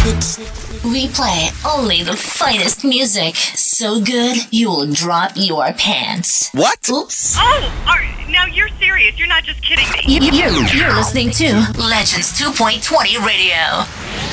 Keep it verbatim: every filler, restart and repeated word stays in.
We play only the finest music. So good, you'll drop your pants. What? Oops. Oh, are, now you're serious. You're not just kidding me. You, you're, you're listening to Legends two point twenty Radio.